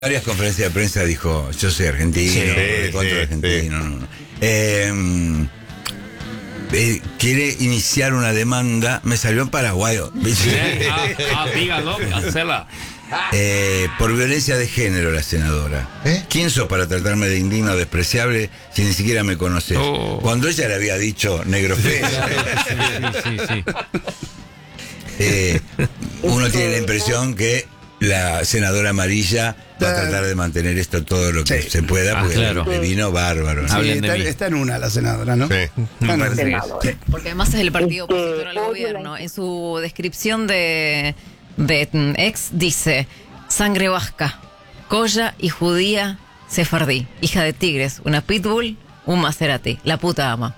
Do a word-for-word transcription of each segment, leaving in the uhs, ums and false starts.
varias conferencias de prensa dijo, yo soy argentino, Sí, de contra sí, argentino. sí. No, no. Eh, eh, quiere iniciar una demanda, me salió en paraguayo, ¿viste? Ah, ah, dígalo, hacerla. Eh, por violencia de género, la senadora. ¿Eh? ¿Quién sos para tratarme de indigno o despreciable si ni siquiera me conoces? Oh. Cuando ella le había dicho negro feo, Sí, sí, sí. eh, uno tiene la impresión que la senadora amarilla va a tratar de mantener esto todo lo que Sí. se pueda, Ah, porque claro. le vino bárbaro, ¿no? Sí, Hablen de está, mí. está en una la senadora, ¿no? Sí. Está en Me una. parece que Sí. Porque además es el partido Este, opositor al odio gobierno. la- En su descripción de, de mm, ex dice: sangre vasca, colla y judía sefardí, hija de tigres, una pitbull, un Maserati, la puta ama.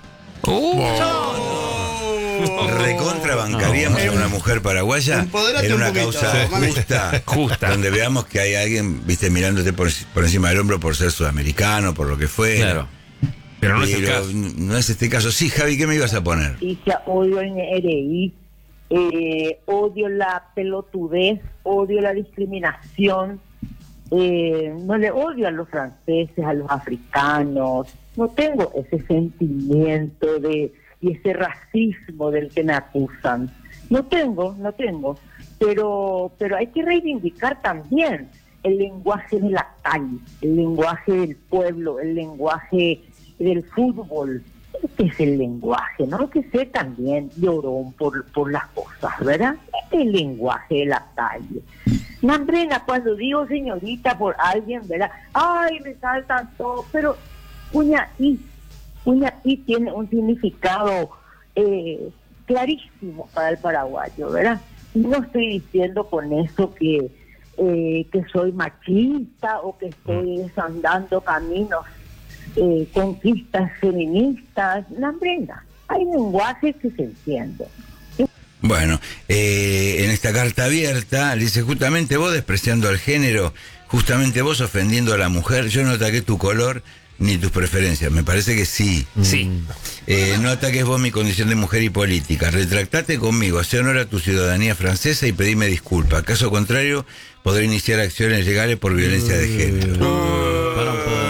Recontra bancaríamos a una mujer paraguaya Empoderate en una un poquito, causa mami. justa, Justa. donde veamos que hay alguien, viste, mirándote por, por encima del hombro por ser sudamericano, por lo que fue. Claro. Pero no es el caso. No es este caso. Sí, Javi, ¿qué me ibas a poner? Justicia, odio el N R I, eh, odio la pelotudez, odio la discriminación, eh, no le odio a los franceses, a los africanos, no tengo ese sentimiento de y ese racismo del que me acusan, no tengo, no tengo, pero pero hay que reivindicar también el lenguaje de la calle, el lenguaje del pueblo, el lenguaje del fútbol. Este es el lenguaje, no que sé también llorón por, por las cosas, ¿verdad? Este es el lenguaje de la calle. Nambrena, cuando digo señorita por alguien, ¿verdad? Ay, me saltan todo, pero uña y, uña y tiene un significado eh, clarísimo para el paraguayo, ¿verdad? Y no estoy diciendo con eso que, eh, que soy machista o que estoy desandando caminos Eh, conquistas feministas, Nambrena. Hay lenguajes que se entienden. Bueno, eh, en esta carta abierta, le dice, justamente vos despreciando al género, justamente vos ofendiendo a la mujer, yo no ataqué tu color ni tus preferencias, me parece que sí. Sí. Eh, no ataques vos mi condición de mujer y política, retractate conmigo, hace honor a tu ciudadanía francesa y pedime disculpas. Caso contrario, podré iniciar acciones legales por violencia de género. Para un poco.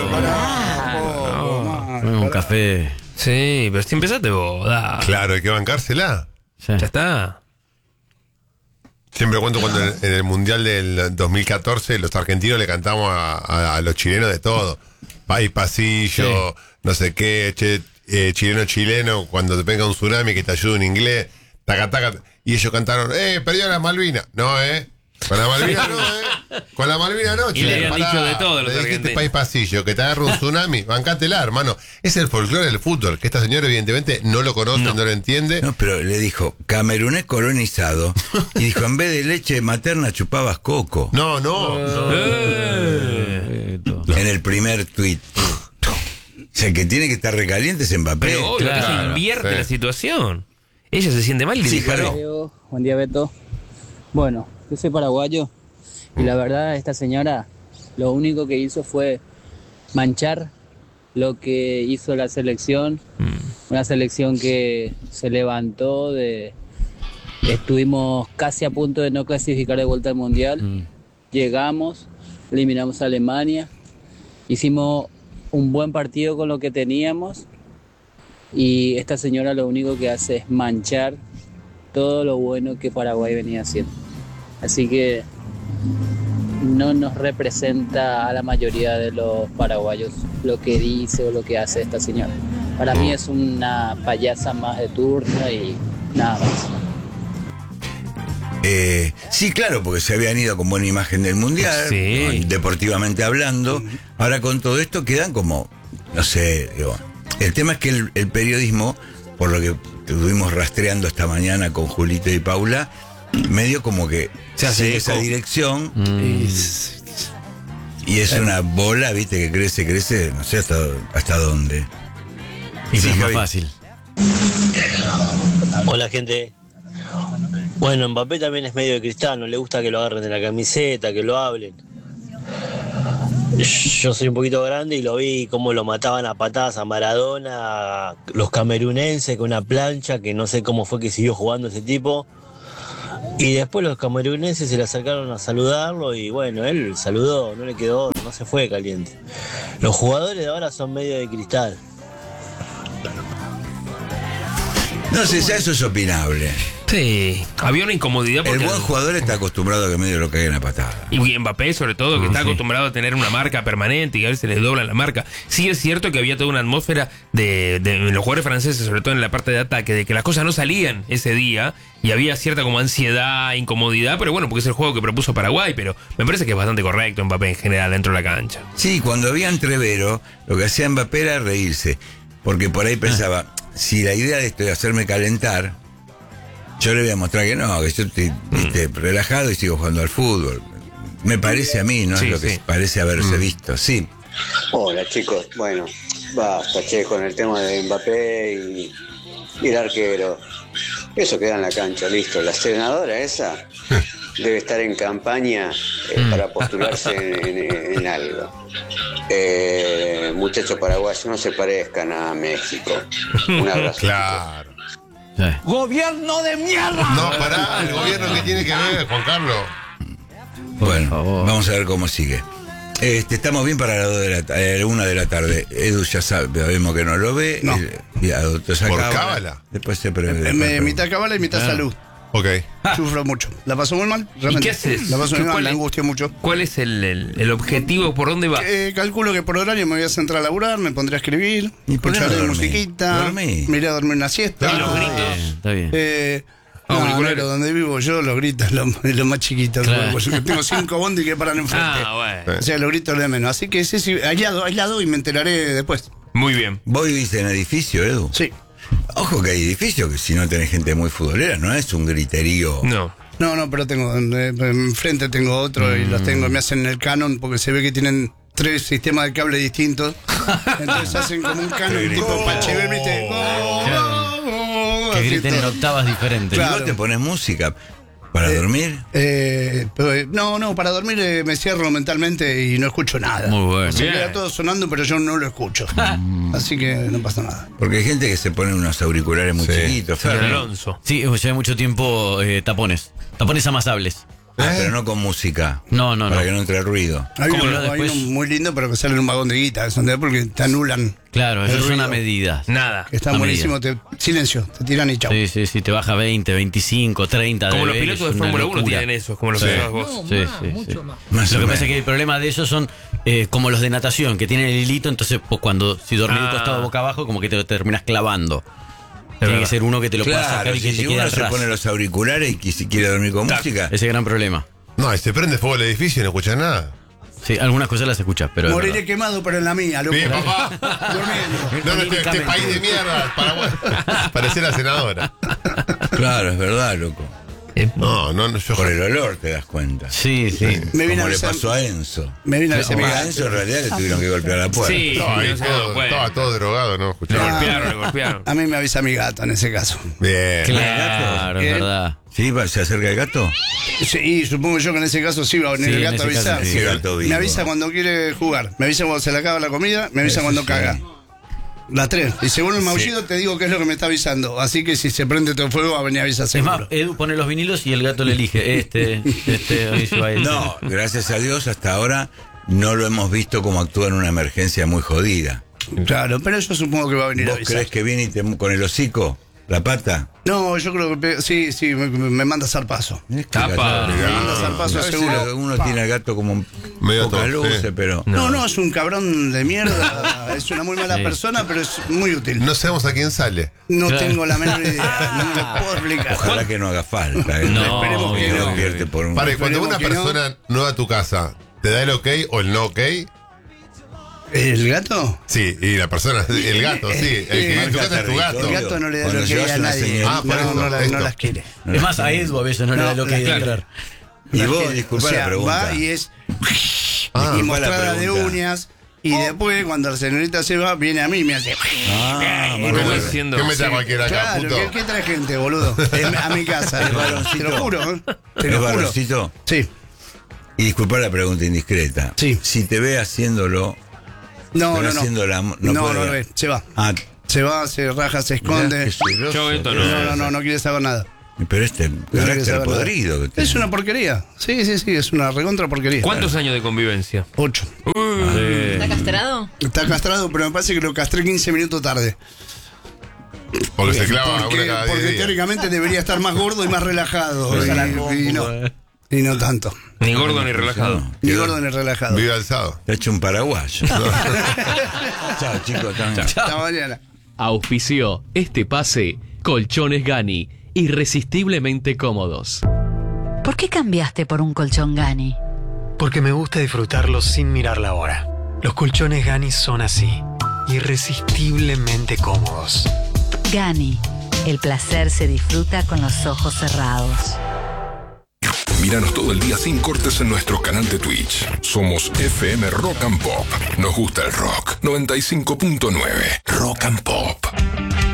No, Un café. Sí, pero si empezaste vos, da. Claro, hay que bancársela. Ya. Ya está. Siempre cuento cuando en, en el Mundial del dos mil catorce los argentinos le cantamos a, a- a los chilenos de todo. País pasillo, no sé qué, che, eh, chileno chileno, cuando te venga un tsunami que te ayude un inglés, taca, taca. Y ellos cantaron, eh, perdió la Malvina. No, eh. Con la Malvina no, eh. Con la Malvina no, Y che, le habían pará. dicho de todo los Le dijiste argentinos. país pasillo, que te agarre un tsunami, bancátela, hermano. Es el folclore del fútbol, que esta señora evidentemente no lo conoce, no, No. lo entiende. No, pero le dijo, camerunés colonizado, y dijo, en vez de leche materna chupabas coco. No, no. Eh. En el primer tuit. O sea, que tiene que estar recaliente es Mbappé. Pero obvio, claro, ella invierte sí. la situación. Ella se siente mal y le Sí, disparó. Javi. Diego, buen día Beto. Bueno, yo soy paraguayo y la verdad esta señora lo único que hizo fue manchar lo que hizo la selección, una selección que se levantó de... Estuvimos casi a punto de no clasificar de vuelta al Mundial, llegamos, eliminamos a Alemania, hicimos un buen partido con lo que teníamos y esta señora lo único que hace es manchar todo lo bueno que Paraguay venía haciendo. Así que no nos representa a la mayoría de los paraguayos lo que dice o lo que hace esta señora. Para mí es una payasa más de turno y nada más. Eh, sí, claro, porque se habían ido con buena imagen del Mundial, Sí. ¿no? Deportivamente hablando. Ahora con todo esto quedan como, no sé, digo, el tema es que el, el periodismo, por lo que estuvimos rastreando esta mañana con Julito y Paula, medio como que Se hace sigue esa eco. dirección Mm. y es una bola, viste, que crece, crece, no sé hasta, hasta dónde. Y Sí, es más Javi. fácil. Hola gente. Bueno, Mbappé también es medio de cristal, no le gusta que lo agarren de la camiseta, que lo hablen. Yo soy un poquito grande y lo vi cómo lo mataban a patadas a Maradona, a los camerunenses con una plancha, que no sé cómo fue que siguió jugando ese tipo. Y después los camerunenses se le acercaron a saludarlo y bueno, él saludó, no le quedó otro, no se fue caliente. Los jugadores de ahora son medio de cristal. No sé, ya eso es opinable. Sí, había una incomodidad El porque... buen jugador está acostumbrado a que medio lo caigan a patada. Y Mbappé, sobre todo, que está acostumbrado a tener una marca permanente y a veces les doblan la marca. Sí es cierto que había toda una atmósfera de, de los jugadores franceses, sobre todo en la parte de ataque, de que las cosas no salían ese día y había cierta como ansiedad, incomodidad, pero bueno, porque es el juego que propuso Paraguay, pero me parece que es bastante correcto Mbappé en general dentro de la cancha. Sí, cuando había entrevero, lo que hacía Mbappé era reírse, porque por ahí pensaba, si la idea de esto de hacerme calentar, yo le voy a mostrar que no, que yo estoy viste, relajado y sigo jugando al fútbol. Me parece a mí, no Sí, es lo que sí. parece haberse visto, sí. Hola chicos, bueno, basta che con el tema de Mbappé y, y el arquero. Eso queda en la cancha, listo. La senadora esa debe estar en campaña eh, para postularse en, en- en algo. Eh, muchachos paraguayos, no se parezcan a México. Un abrazo. Claro. Sí. ¡Gobierno de mierda! No, pará, el gobierno que tiene que ver, Juan Carlos. Bueno, favor. vamos a ver cómo sigue. Este, estamos bien para las dos de la ta- eh, una de la tarde. Edu ya sabe, sabemos que no lo ve. No. Eh, y a otros ¿Por acá, cábala? Después se pre- Eh, después me- pre- mitad cabala y mitad salud. Ok. Sufro mucho. La paso muy mal, ¿Y realmente. qué haces? La paso muy ¿Qué- mal, cuál la es? angustia mucho. ¿Cuál es el, el- el objetivo? ¿Por dónde va? Eh, calculo que por horario me voy a centrar a laburar, me pondré a escribir, ¿Y por qué no escucharé dormís? musiquita, Dormí. me iré a dormir una siesta. ¿Y los gritos? Bien, está bien. Eh, Ah, no, auriculares. pero donde vivo yo, los gritos lo, lo más chiquito. Claro. Porque yo tengo cinco bondi que paran enfrente. Ah, bueno. O sea, los gritos de menos. Así que sí, sí, aislado, aislado y me enteraré después. Muy bien. ¿Vos vivís en edificio, Edu? Sí. Ojo que hay edificios que si no tenés gente muy futbolera, no es un griterío. No. No, no, pero tengo, eh, enfrente tengo otro y los tengo, me hacen el canon porque se ve que tienen tres sistemas de cable distintos. Entonces hacen como un canon tipo Pachevel, ¿viste? Que Así griten en todo. octavas diferentes. ¿Y Claro. vos te pones música para dormir? Eh, pero, eh, no, no, para dormir eh, me cierro mentalmente y no escucho nada. Muy bueno. Se Bien. queda todo sonando, pero yo no lo escucho. Así que no pasa nada. Porque hay gente que se pone unos auriculares muy Sí. chiquitos, Señor Ferro. Alonso. Sí, llevé mucho tiempo eh, tapones. Tapones amasables. Ah, pero no con música. No, no, Para no. que no entre ruido. Hay ¿Cómo uno, no? hay Después- uno muy lindo, pero que sale en un vagón de guita, ¿entendés? Porque te anulan. Claro, el eso es una ruido. medida. Nada. Que está Una buenísimo. Te, silencio, te tiran y chau. Sí, sí, sí, te baja veinte, veinticinco, treinta. Como de los ver, pilotos es de una Fórmula uno locura. tienen esos, como los Sí. que usás vos. Sí, sí, sí. Más Lo o que pasa menos. es que el problema de ellos son eh, como los de natación, que tienen el hilito, entonces pues, cuando si dormís de Ah. costado boca abajo, como que te lo terminas clavando. Es Tiene verdad. que ser uno que te lo pueda Claro, sacar y que si, te si quede uno al se ras. pone los auriculares y que si quiere dormir con Tac. música, Ese gran problema. No, y se prende fuego el edificio y no escuchas nada. Sí, algunas cosas las escuchas, pero es Moriré verdad. quemado, pero en la mía, loco. Bien, papá. Durmiendo. No, no, este, este país de mierda, Paraguay. Parece la senadora. claro, es verdad, loco. Eh, No, no, no, yo Por el olor te das cuenta. Sí, sí. Me vine Como a le avisar- pasó a Enzo. Me vine a avisar mi A gato. Enzo en realidad le tuvieron que golpear la puerta. Sí, estaba, ahí no se todo, daba cuenta. estaba todo drogado, ¿no? Le Escuchaba. golpearon, le golpearon. A mí me avisa mi gato en ese caso. Bien. Claro, es ¿Qué? verdad. ¿Sí? va- ¿Se acerca el gato? Sí, y supongo yo que en ese caso sí va a venir Sí, el en gato a ese caso avisar. sí. Ese gato vivo. Me avisa cuando quiere jugar, me avisa cuando se le acaba la comida, me avisa Eso cuando sí. caga. Las tres. Y según el maullido te digo qué es lo que me está avisando. Así que si se prende todo el fuego va a venir a avisar Es seguro. más, Edu pone los vinilos y el gato le elige. Este, este, ahí se va este. No, gracias a Dios hasta ahora no lo hemos visto como actúa en una emergencia muy jodida. Claro, pero yo supongo que va a venir a ¿Vos avisar. crees que viene y te, con el hocico, la pata? No, yo creo que pe- sí, sí, me, me manda zarpazo. Es que Capa. gato- Me manda zarpazo A veces seguro. uno Pa. tiene al gato como Medio pocas todo, luces, sí. pero... No, no, es un cabrón de mierda. Es una muy mala Sí. persona, pero es muy útil. No sabemos a quién sale. No Claro. tengo la menor idea. No me lo puedo explicar. Ojalá que no haga falta. ¿eh? No, esperemos que Que no. despierte por un... Pare, cuando Esperemos una que no. persona nueva a tu casa te da el ok o el no ok, ¿El gato? sí, y la persona, el gato, sí, el que vive en tu casa es tu gato. El gato no le da Cuando lo que llevas a una nadie. señorita- Ah, por no, eso, no, la- esto. no las quiere. Es más, a Edu a veces no, le da No, lo que hay de claro. entrar. Y Las vos, quiere. disculpá O sea, la pregunta. va y es Ah, y disculpá la mostrada de pregunta. uñas. Y después, cuando la señorita se va, viene a mí y me hace. Ah, Como Manuel. diciendo, ¿Qué me trae sí. cualquiera acá, Claro, puto? ¿qué, qué trae gente, boludo? En- a mi casa. ¿Es varoncito? Te lo juro, ¿eh? Te ¿Es lo juro. varoncito? Sí. Y disculpá la pregunta indiscreta. Sí. Si te ve haciéndolo... No, pero no, no. haciendo la- no no, puede no, ver. ve, se va. Ah, Se va, se raja, se mirá esconde. qué celoso. Yo esto No, no, no, no quiere saber nada. Pero este No tiene que carácter saber nada. podrido. que tiene. Es una porquería. Sí, sí, sí, es una recontra porquería. ¿Cuántos años de convivencia? Ocho. ¿Está castrado? Está castrado, pero me parece que lo castré quince minutos tarde. Porque se clava Porque, una cada diez porque días. teóricamente debería estar más gordo y más relajado. Usa la Y, y no. Y no tanto. Ni gordo ni relajado. Ni gordo ni relajado. Vive alzado. Te ha hecho un paraguayo. Chao, chicos. Chao. Hasta mañana. Auspició este pase Colchones Gani, irresistiblemente cómodos. ¿Por qué cambiaste por un colchón Gani? Porque me gusta disfrutarlo sin mirar la hora. Los colchones Gani son así, irresistiblemente cómodos. Gani, el placer se disfruta con los ojos cerrados. Míranos todo el día sin cortes en nuestro canal de Twitch. Somos F M Rock and Pop. Nos gusta el rock. noventa y cinco punto nueve Rock and Pop.